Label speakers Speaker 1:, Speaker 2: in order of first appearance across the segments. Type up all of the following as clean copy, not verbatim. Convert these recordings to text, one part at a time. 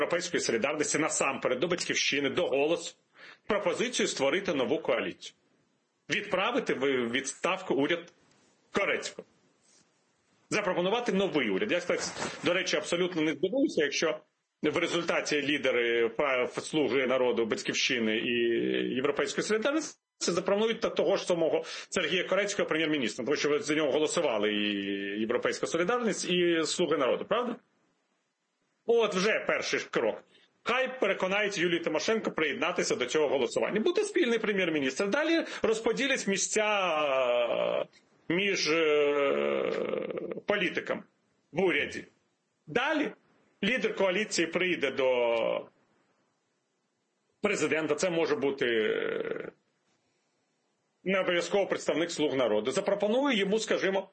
Speaker 1: Європейської солідарності, насамперед до Батьківщини, до «Голосу» пропозицію створити нову коаліцію. Відправити в відставку уряд Корецького. Запропонувати новий уряд. Я, до речі, абсолютно не здивуюся, якщо в результаті лідери «Слуги народу», Батьківщини і Європейської солідарності запропонують того ж самого Сергія Корецького прем'єр-міністра, тому що за нього голосували і Європейська солідарність, і «Слуги народу», правда? От вже перший крок. Хай переконають Юлію Тимошенко приєднатися до цього голосування. Буде спільний прем'єр-міністр. Далі розподілять місця між політиками в уряді. Далі лідер коаліції прийде до президента. Це може бути не обов'язково представник «Слуг народу». Запропонує йому, скажімо,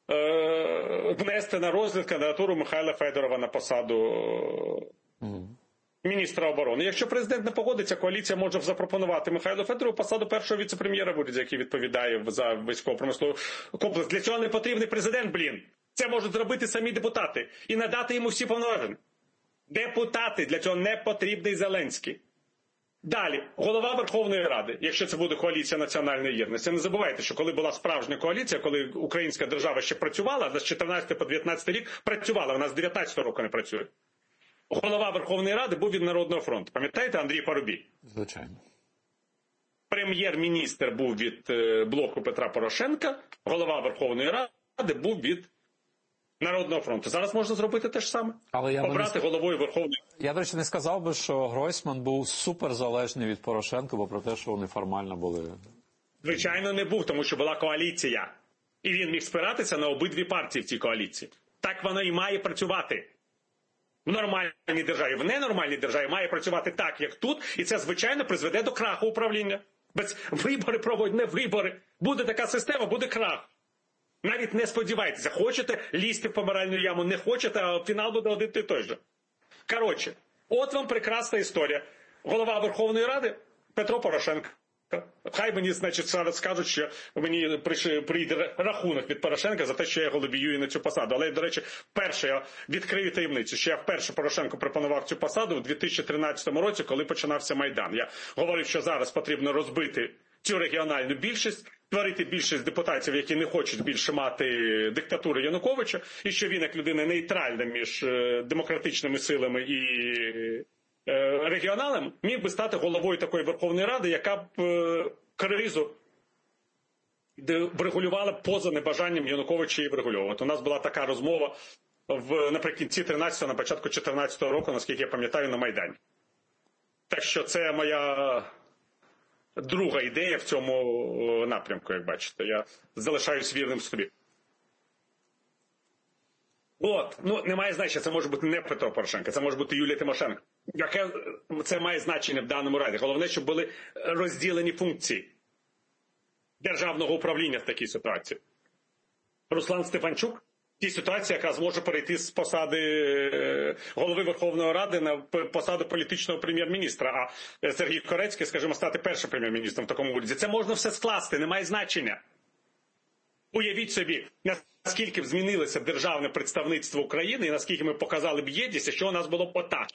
Speaker 1: внести на розгляд кандидатуру Михайла Федорова на посаду міністра оборони. Якщо президент не погодиться, коаліція може запропонувати Михайлу Федорову посаду першого віце-прем'єра в уряді, який відповідає за військово-промисловий комплекс. Для цього не потрібний президент, Це можуть зробити самі депутати і надати йому всі повноваження. Депутати, для цього не потрібний Зеленський. Далі, голова Верховної Ради, якщо це буде коаліція національної єдності. Не забувайте, що коли була справжня коаліція, коли українська держава ще працювала, вона з 14 по 19 рік працювала, вона з 19 року не працює. Голова Верховної Ради був від Народного фронту. Пам'ятаєте, Андрій Парубій?
Speaker 2: Звичайно.
Speaker 1: Прем'єр-міністр був від блоку Петра Порошенка, голова Верховної Ради був від Народного фронту. Зараз можна зробити те ж саме.
Speaker 2: Але
Speaker 1: обрати головою Верховної Ради.
Speaker 2: Я, до речі, не сказав би, що Гройсман був суперзалежний від Порошенка, бо про те, що вони формально були.
Speaker 1: Звичайно, не був, тому що була коаліція. І він міг спиратися на обидві партії в цій коаліції. Так воно і має працювати. В нормальній державі, в ненормальній державі має працювати так, як тут, і це, звичайно, призведе до краху управління. Без вибори проводять, не вибори. Буде така система, буде крах. Навіть не сподівайтеся, хочете лізти в помиральну яму, не хочете, а фінал буде один і той же. Коротше, от вам прекрасна історія. Голова Верховної Ради Петро Порошенко. Хай мені, значить, зараз скажуть, що мені прийде рахунок від Порошенка за те, що я його лобіюю на цю посаду. Але, до речі, вперше я відкрию таємницю, що я вперше Порошенку пропонував цю посаду у 2013 році, коли починався Майдан. Я говорив, що зараз потрібно розбити цю регіональну більшість, створити більшість депутатів, які не хочуть більше мати диктатури Януковича, і що він, як людина нейтральна між демократичними силами і регіоналам, міг би стати головою такої Верховної Ради, яка б кризу врегулювала поза небажанням Януковича її врегулювати. У нас була така розмова наприкінці 13-го, на початку 14-го року, наскільки я пам'ятаю, на Майдані. Так що це моя друга ідея в цьому напрямку, як бачите. Я залишаюсь вірним собі. Немає значення, це може бути не Петро Порошенко, це може бути Юлія Тимошенко. Яке це має значення в даному разі? Головне, щоб були розділені функції державного управління в такій ситуації. Руслан Стефанчук в тій ситуації якраз може перейти з посади голови Верховної Ради на посаду політичного прем'єр-міністра, а Сергій Корецький, скажімо, стати першим прем'єр-міністром в такому уряді. Це можна все скласти, немає значення. Уявіть собі, наскільки б змінилося державне представництво України і наскільки ми показали б єдність, що у нас було б отак.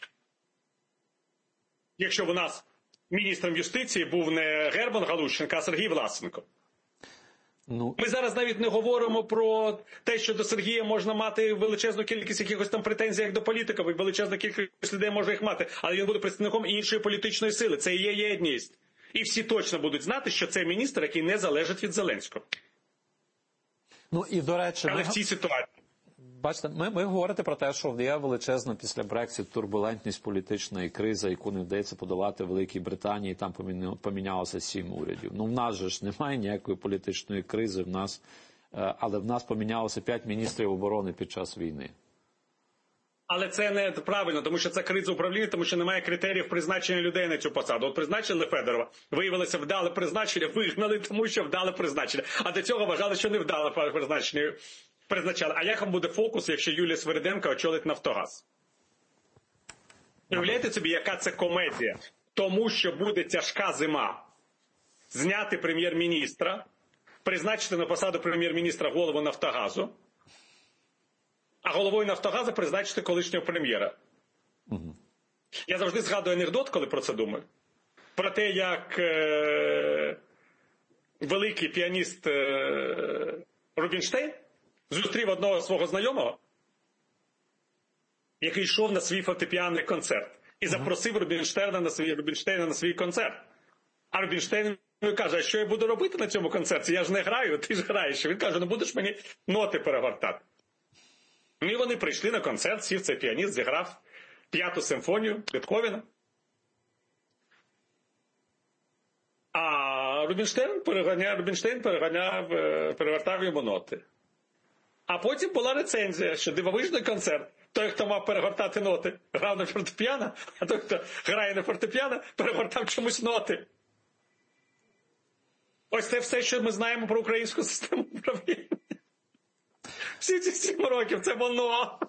Speaker 1: Якщо б у нас міністром юстиції був не Герман Галущенко, а Сергій Власенко. Ми зараз навіть не говоримо про те, що до Сергія можна мати величезну кількість якихось там претензій, як до політика, бо величезна кількість людей може їх мати, але він буде представником іншої політичної сили. Це і є єдність. І всі точно будуть знати, що це міністр, який не залежить від Зеленського.
Speaker 2: І, до речі,
Speaker 1: але в цій ситуації.
Speaker 2: Бачите, ми говорите про те, що є величезна після Брексит турбулентність політична і криза, яку не вдається подолати Великій Британії, там помінялося 7 урядів. В нас же ж немає ніякої політичної кризи, але в нас помінялося 5 міністрів оборони під час війни.
Speaker 1: Але це не правильно, тому що це криза управління, тому що немає критеріїв призначення людей на цю посаду. От призначили Федорова, виявилося вдале призначення, вигнали, тому що вдале призначення. А до цього вважали, що не вдале призначення призначали. А як буде фокус, якщо Юлія Свириденко очолить Нафтогаз? Уявляєте собі, яка це комедія? Тому що буде тяжка зима. Зняти прем'єр-міністра, призначити на посаду прем'єр-міністра голову Нафтогазу, а головою Нафтогазу призначити колишнього прем'єра. Я завжди згадую анекдот, коли про це думаю. Про те, як великий піаніст Рубінштейн зустрів одного свого знайомого, який йшов на свій фортепіанний концерт. І запросив Рубінштейна на свій концерт. А Рубінштейн каже, а що я буду робити на цьому концерті? Я ж не граю, ти ж граєш. Він каже, ну будеш мені ноти перегортати. Ну і вони прийшли на концерт, сів цей піаніст, зіграв 5-ту симфонію Бетховена. А Рубінштейн перевертав йому ноти. А потім була рецензія, що дивовижний концерт. Той, хто мав перегортати ноти, грав на фортепіано, а той, хто грає на фортепіано, перегортав чомусь ноти. Ось це все, що ми знаємо про українську систему управління. Всі ці 7 років, це воно.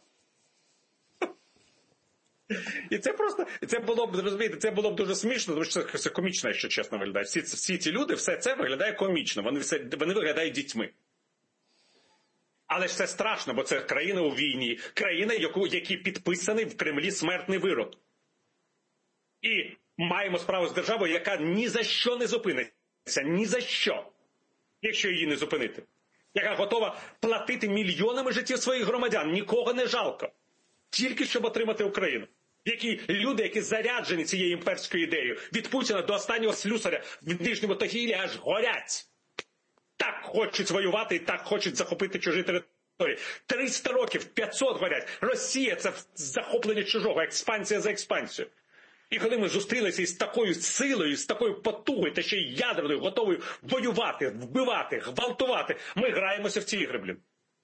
Speaker 1: І це просто, це було б, розумієте, це було б дуже смішно, тому що це комічно, якщо чесно виглядає. Всі ці люди, все це виглядає комічно, вони виглядають дітьми. Але ж це страшно, бо це країна у війні, країна, якій підписаний в Кремлі смертний вирок. І маємо справу з державою, яка ні за що не зупиниться, ні за що, якщо її не зупинити. Яка готова платити мільйонами життів своїх громадян, нікого не жалко, тільки щоб отримати Україну. Люди, які заряджені цією імперською ідеєю, від Путіна до останнього слюсаря в Нижньому Тагілі аж горять. Так хочуть воювати і так хочуть захопити чужі території. 300 років, 500 горять. Росія – це захоплення чужого, експансія за експансією. І коли ми зустрілися із такою силою, з такою потугою, та ще й ядерною, готовою воювати, вбивати, гвалтувати, ми граємося в ці ігри, блін.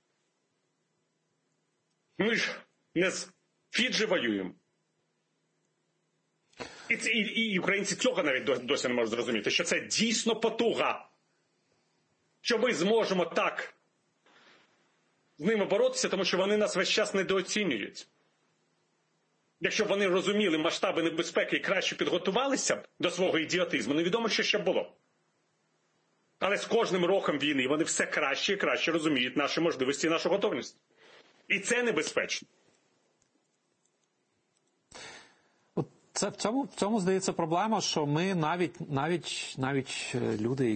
Speaker 1: Ми ж не з Фіджі воюємо. І українці цього навіть досі не можуть зрозуміти, що це дійсно потуга. Що ми зможемо так з ними боротися, тому що вони нас весь час недооцінюють. Якщо б вони розуміли масштаби небезпеки і краще підготувалися б до свого ідіотизму, невідомо, що ще було. Але з кожним роком війни вони все краще і краще розуміють наші можливості і нашу готовність. І це небезпечно.
Speaker 2: Це в цьому здається проблема, що ми навіть люди,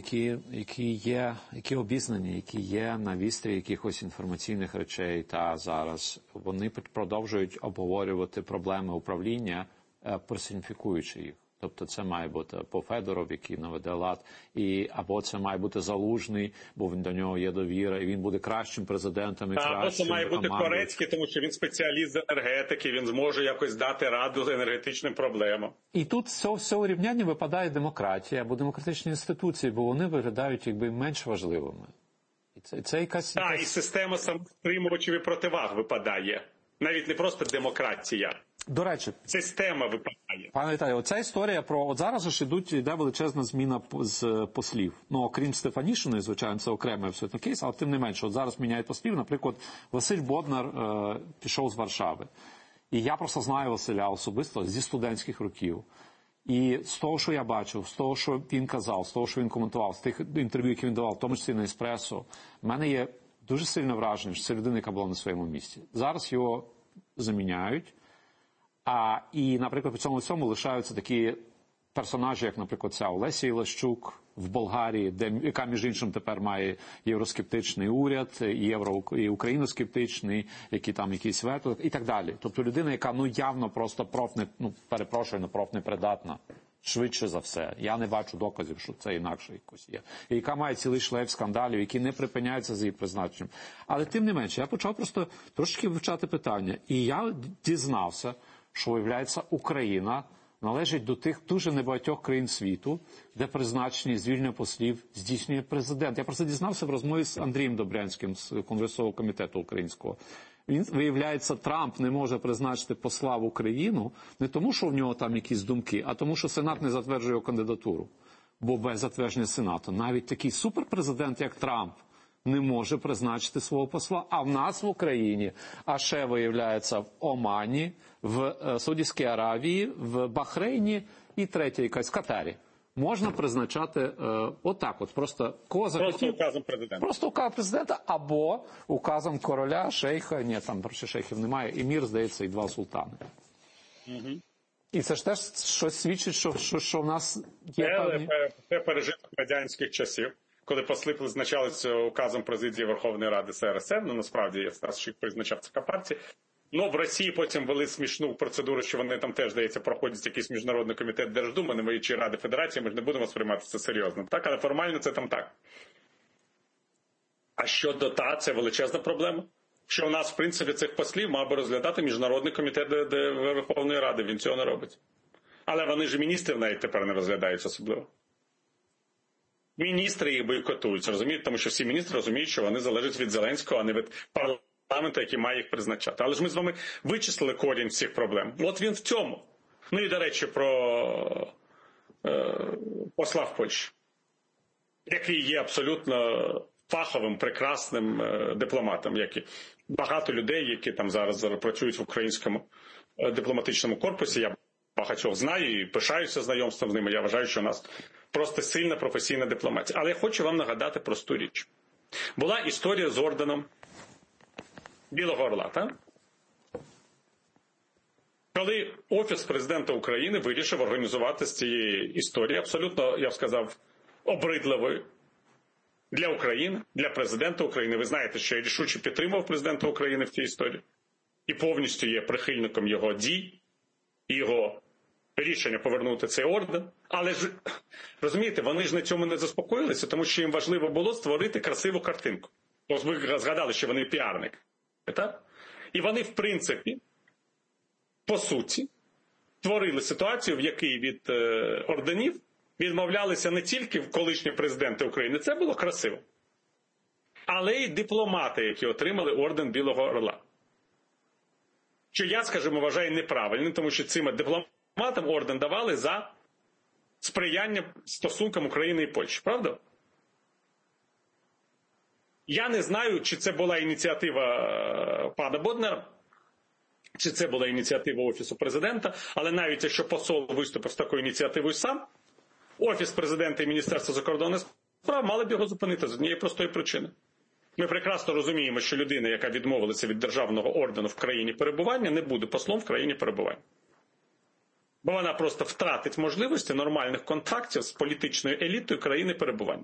Speaker 2: які обізнані, які є на вістрі якихось інформаційних речей, та зараз вони продовжують обговорювати проблеми управління, персоніфікуючи їх. Тобто це має бути по Федоров, який наведе лад, або це має бути Залужний, бо до нього є довіра, і він буде кращим президентом і кращим
Speaker 1: командою. Або це має бути Корецький, тому що він спеціаліст з енергетики, він зможе якось дати раду з енергетичним проблемам.
Speaker 2: І тут з цього рівняння випадає демократія або демократичні інституції, бо вони виглядають якби менш важливими. Це якась...
Speaker 1: Так, і система самостримувачів і противаг випадає. Навіть не просто демократія.
Speaker 2: До речі,
Speaker 1: система випадає.
Speaker 2: Пане Віталію, оця історія про... От зараз ж йде величезна зміна з послів. Ну, окрім Стефанішиної, звичайно, це окремий абсолютно кейс, але тим не менше, от зараз міняють послів. Наприклад, Василь Боднар пішов з Варшави. І я просто знаю Василя особисто зі студентських років. І з того, що я бачив, з того, що він казав, з того, що він коментував, з тих інтерв'ю, які він давав, в тому числі на «Еспресо», в мене є дуже сильне враження, що це людина, яка була на своєму місці. Зараз його заміняють. І, наприклад, по цьому всьому лишаються такі персонажі, як, наприклад, ця Олеся Ілащук в Болгарії, яка, між іншим, тепер має євроскептичний уряд, і україноскептичний, які там якісь вето, і так далі. Тобто людина, яка, явно просто профнепридатна. Швидше за все. Я не бачу доказів, що це інакше якось є. І яка має цілий шлейф скандалів, які не припиняються з її призначенням. Але тим не менше, я почав просто трошки вивчати питання. І я дізнався, що, виявляється, Україна належить до тих дуже небагатьох країн світу, де призначення і звільнення послів здійснює президент. Я просто дізнався в розмові з Андрієм Добрянським з Конгресового комітету українського. Він, виявляється, Трамп не може призначити посла в Україну не тому, що в нього там якісь думки, а тому, що Сенат не затверджує його кандидатуру. Бо без затвердження Сенату навіть такий суперпрезидент, як Трамп, не може призначити свого посла. А в нас в Україні, а ще, виявляється, в Омані, в Саудівській Аравії, в Бахрейні і третя якась, в Катарі. Можна призначати отак от, просто кого захотів.
Speaker 1: Просто указом президента.
Speaker 2: Просто указом президента або указом короля, шейха, ні, там ще шейхів немає, емір, здається, і 2 султани.
Speaker 1: Угу.
Speaker 2: І це ж теж щось свідчить, що в нас є певні...
Speaker 1: Це пережиток радянських часів, коли посли призначалися указом президії Верховної Ради СРСР, ну насправді я Стас Шик призначав ЦК партії. Ну, в Росії потім ввели смішну процедуру, що вони там теж, здається, проходять якийсь міжнародний комітет Держдуми, не воюючи Ради Федерації, ми ж не будемо сприймати це серйозно. Так, але формально це там так. А щодо це величезна проблема. Що у нас, в принципі, цих послів мав би розглядати Міжнародний комітет Верховної Ради, він цього не робить. Але вони ж міністрів навіть тепер не розглядають особливо. Міністри їх бойкотують, розумієте? Тому що всі міністри розуміють, що вони залежать від Зеленського, а не від парламенту, який має їх призначати. Але ж ми з вами вичислили корінь всіх проблем. От він в цьому. Ну і, до речі, про посла в Польщі, який є абсолютно фаховим, прекрасним дипломатом, як і багато людей, які там зараз працюють в українському дипломатичному корпусі. Я багатьох знаю і пишаюся знайомством з ними. Я вважаю, що у нас просто сильна професійна дипломатія. Але я хочу вам нагадати просту річ. Була історія з орденом Білого Орла, так? Коли Офіс президента України вирішив організувати з цієї історії, абсолютно, я б сказав, обридливою для України, для президента України. Ви знаєте, що я рішуче підтримав президента України в цій історії і повністю є прихильником його дій, його рішення повернути цей орден. Але ж, розумієте, вони ж на цьому не заспокоїлися, тому що їм важливо було створити красиву картинку. Ось ви згадали, що вони піарники. Так? І вони, в принципі, по суті, створили ситуацію, в якій від орденів відмовлялися не тільки колишні президенти України, це було красиво, але й дипломати, які отримали орден Білого Орла. Що я, скажімо, вважаю неправильним, тому що цим дипломатам орден давали за сприяння стосункам України і Польщі, правда? Я не знаю, чи це була ініціатива пана Боднара, чи це була ініціатива Офісу президента, але навіть якщо посол виступив з такою ініціативою сам, Офіс президента і Міністерство закордонних справ мали б його зупинити з однієї простої причини. Ми прекрасно розуміємо, що людина, яка відмовилася від державного ордену в країні перебування, не буде послом в країні перебування. Бо вона просто втратить можливості нормальних контактів з політичною елітою країни перебування.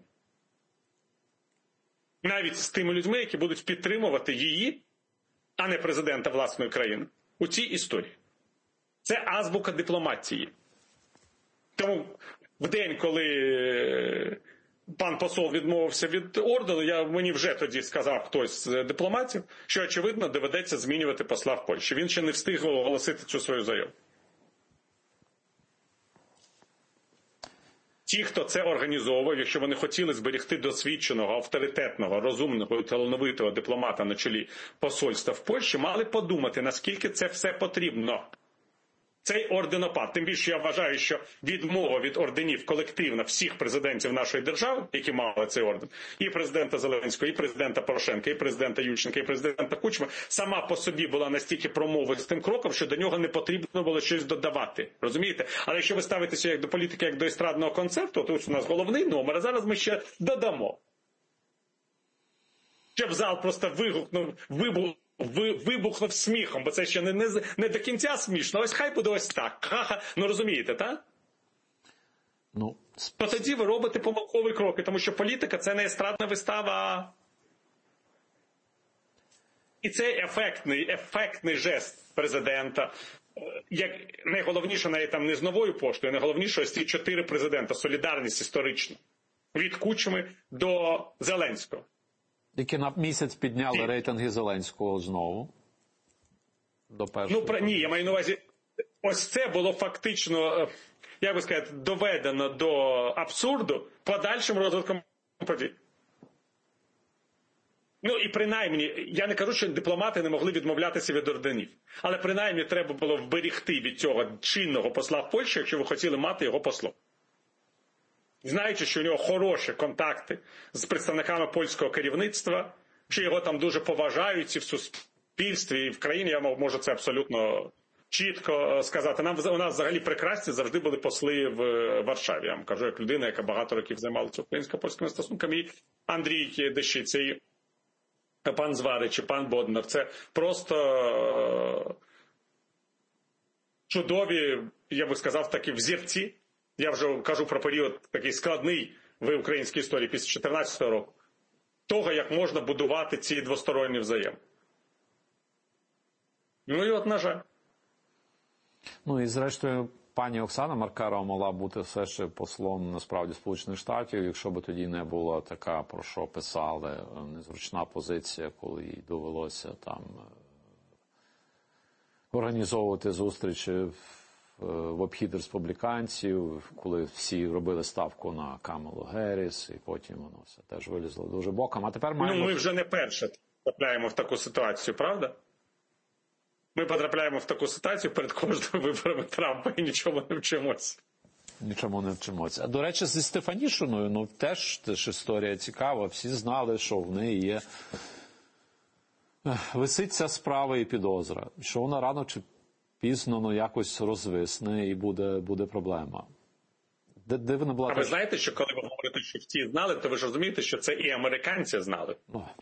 Speaker 1: Навіть з тими людьми, які будуть підтримувати її, а не президента власної країни, у цій історії. Це азбука дипломатії. Тому в день, коли пан посол відмовився від ордену, мені вже тоді сказав хтось з дипломатів, що, очевидно, доведеться змінювати посла в Польщі. Він ще не встиг оголосити цю свою заяву. Ті, хто це організовував, якщо вони хотіли зберегти досвідченого, авторитетного, розумного і талановитого дипломата на чолі посольства в Польщі, мали подумати, наскільки це все потрібно. Цей орденопад. Тим більше я вважаю, що відмова від орденів колективна всіх президентів нашої держави, які мали цей орден, і президента Зеленського, і президента Порошенка, і президента Ющенка, і президента Кучми, сама по собі була настільки промовистим кроком, що до нього не потрібно було щось додавати. Розумієте? Але якщо ви ставитеся як до політики, як до естрадного концерту, то ось у нас головний номер, а зараз ми ще додамо. Щоб зал просто вибухнув сміхом, бо це ще не до кінця смішно, ось хай буде ось так. Ха-ха. Ну розумієте, так?
Speaker 2: Ну,
Speaker 1: то тоді ви робите помилкові кроки, тому що політика – це не естрадна вистава. І це ефектний жест президента. Як найголовніше навіть там не з новою поштою, найголовніше ось ці 4 президента, солідарність історична. Від Кучми до Зеленського.
Speaker 2: Які на місяць підняли рейтинги Зеленського знову. До першого.
Speaker 1: Ні, я маю на увазі, ось це було фактично, як би сказати, доведено до абсурду подальшим розвитком подій. Ну і принаймні, я не кажу, що дипломати не могли відмовлятися від орденів. Але принаймні треба було вберегти від цього чинного посла в Польщі, якщо ви хотіли мати його послом. Знаючи, що у нього хороші контакти з представниками польського керівництва, що його там дуже поважають і в суспільстві, і в країні, я можу це абсолютно чітко сказати. У нас взагалі прекрасні завжди були посли в Варшаві. Я вам кажу, як людина, яка багато років займалася українсько-польськими стосунками, і Андрій Дещиця, і пан Зварич, і пан Боднар. Це просто чудові, я би сказав, такі взірці. Я вже кажу про період такий складний в українській історії після 2014 року. Того, як можна будувати ці двосторонні взаємини. Ну і от, на жаль.
Speaker 2: Ну і зрештою, пані Оксана Маркарова могла бути все ще послом, насправді, Сполучених Штатів, якщо б тоді не була така, про що писали, незручна позиція, коли їй довелося там організовувати зустрічі в обхід республіканців, коли всі робили ставку на Камалу Герріс, і потім воно все теж вилізло дуже боком. А тепер маємо...
Speaker 1: Ну, ми вже не перше потрапляємо в таку ситуацію, правда? Ми потрапляємо в таку ситуацію перед кожними виборами Трампа і нічого не вчимося.
Speaker 2: Нічому не вчимося. А, до речі, зі Стефанішиною, ну, теж історія цікава. Всі знали, що в неї є... Висить ця справа і підозра. Що вона рано чи пізно, ну, якось розвисне і буде проблема. Дивна була...
Speaker 1: А ви знаєте, що коли ви говорите, що всі знали, то ви ж розумієте, що це і американці знали.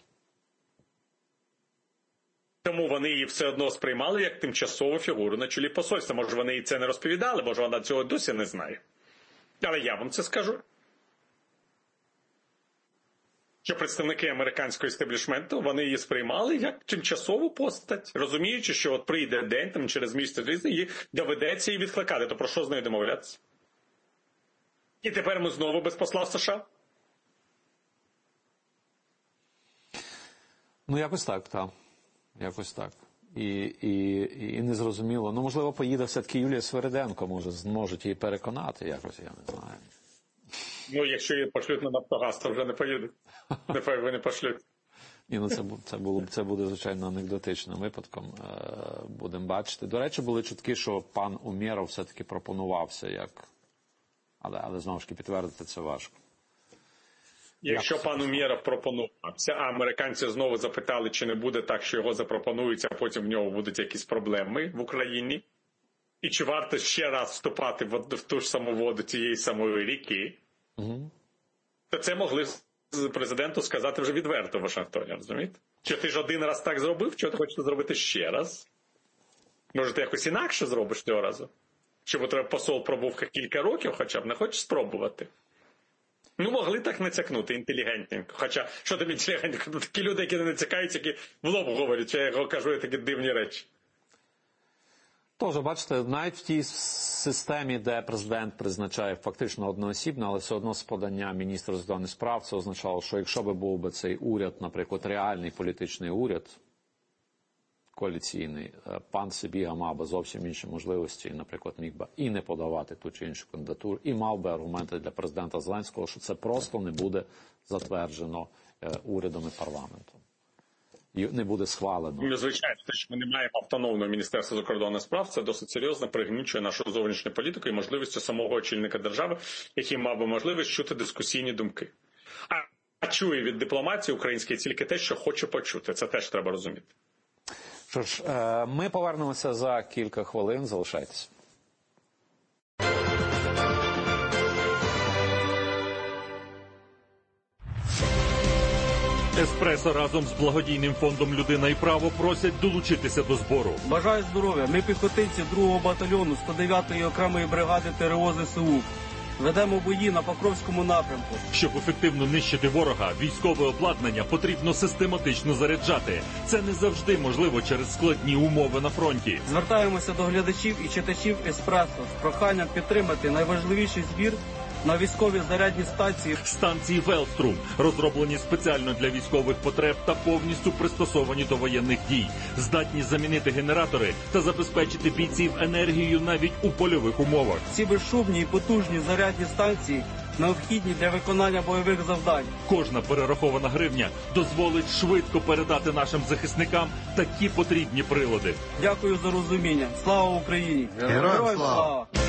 Speaker 1: Тому вони її все одно сприймали як тимчасову фігуру на чолі посольства. Може, вони їй це не розповідали, може, вона цього досі не знає. Але я вам це скажу. Що представники американського істеблішменту, вони її сприймали як тимчасову постать, розуміючи, що от прийде день, там через місяць, їй доведеться її відкликати. То про що з нею домовлятися? І тепер ми знову без посла в США?
Speaker 2: Ну, якось так, так. Якось так. І незрозуміло. Ну, можливо, поїде все-таки Юлія Свериденко, може, зможуть її переконати якось, я не знаю.
Speaker 1: Ну, якщо її пошлють на Нафтогаз, то вже не поїдуть. Ви не пошлють.
Speaker 2: Ні, ну це буде, звичайно, анекдотичним випадком. Будемо бачити. До речі, були чутки, що пан Умєров все-таки пропонувався як... Але знову ж таки, підтвердити це важко.
Speaker 1: Якщо пан Умєров пропонувався, а американці знову запитали, чи не буде так, що його запропонують, а потім в нього будуть якісь проблеми в Україні, і чи варто ще раз вступати в ту ж саму воду тієї самої ріки, то це могли президенту сказати вже відверто в Вашингтоні, розумієте? Що ти ж один раз так зробив, що ти хочеш зробити ще раз? Може, ти якось інакше зробиш цього разу? Щоб треба посол пробув кілька років хоча б, не хочеш спробувати? Ну, могли так натякнути інтелігентненько. Хоча, що там інтелігентненько? Ну, такі люди, які не натякаються, які в лоб говорять, я кажу такі дивні речі.
Speaker 2: Тож, бачите, навіть в тій системі, де президент призначає фактично одноосібно, але все одно з подання міністра закордонних справ, це означало, що якщо би був би цей уряд, наприклад, реальний політичний уряд, коаліційний, пан Сибіга мав би зовсім інші можливості, наприклад, міг би і не подавати ту чи іншу кандидатуру, і мав би аргументи для президента Зеленського, що це просто не буде затверджено урядом і парламентом. І не буде схвалено.
Speaker 1: Ну, звичайно, те, що ми не маємо автономного Міністерства закордонних справ, це досить серйозно пригнічує нашу зовнішню політику і можливості самого очільника держави, який мав би можливість чути дискусійні думки. А чує від дипломатії української тільки те, що хоче почути. Це теж треба розуміти.
Speaker 2: Що ж, ми повернемося за кілька хвилин. Залишайтесь.
Speaker 3: Еспресо разом з благодійним фондом «Людина і право» просять долучитися до збору.
Speaker 4: Бажаю здоров'я. Ми піхотинці 2-го батальйону 109-ї окремої бригади ТРО ЗСУ. Ведемо бої на Покровському напрямку.
Speaker 3: Щоб ефективно нищити ворога, військове обладнання потрібно систематично заряджати. Це не завжди можливо через складні умови на фронті.
Speaker 4: Звертаємося до глядачів і читачів «Еспресо» з проханням підтримати найважливіший збір на військові зарядні станції.
Speaker 3: Станції «Велструм» розроблені спеціально для військових потреб та повністю пристосовані до воєнних дій. Здатні замінити генератори та забезпечити бійців енергією навіть у польових умовах.
Speaker 4: Ці безшумні і потужні зарядні станції необхідні для виконання бойових завдань.
Speaker 3: Кожна перерахована гривня дозволить швидко передати нашим захисникам такі потрібні прилади.
Speaker 4: Дякую за розуміння. Слава Україні!
Speaker 5: Героям слава!